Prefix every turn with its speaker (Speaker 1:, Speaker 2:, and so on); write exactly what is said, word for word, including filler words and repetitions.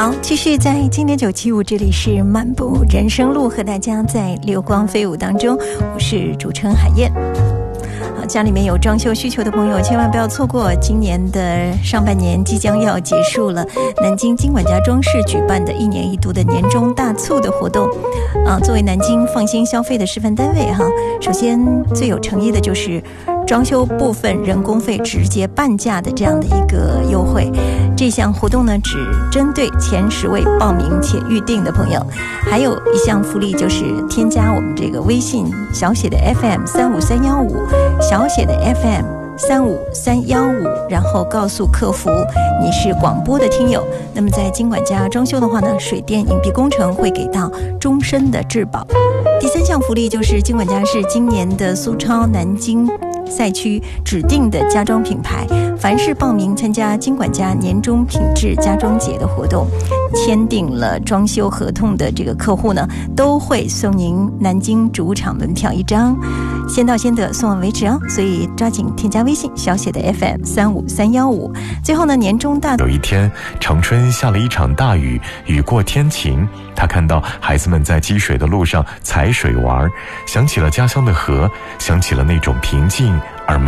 Speaker 1: 好，继续在经典九七五，这里是漫步人生路，和大家在流光飞舞当中，我是主持人海燕。好，家里面有装修需求的朋友，千万不要错过今年的上半年即将要结束了，南京金管家装饰举办的一年一度的年终大促的活动。啊，作为南京放心消费的示范单位哈，首先最有诚意的就是装修部分人工费直接半价的这样的一个优惠。这项活动呢，只针对前十位报名且预定的朋友。还有一项福利就是添加我们这个微信小写的 F M 三五三一五，小写的 F M 三五三一五，然后告诉客服你是广播的听友。那么在金管家装修的话呢，水电隐蔽工程会给到终身的质保。第三项福利就是金管家是今年的苏超南京赛区指定的家装品牌，凡是报名参加金管家年终品质家装节的活动，签订了装修合同的这个客户呢，都会送您南京主场门票一张，先到先得，送往为止哦。所以抓紧添加微信小写的 F M 三五三一五。最后呢，年终大
Speaker 2: 有一天，长春下了一场大雨，雨过天晴。他看到孩子们在积水的路上踩水玩，想起了家乡的河，想起了那种平静而美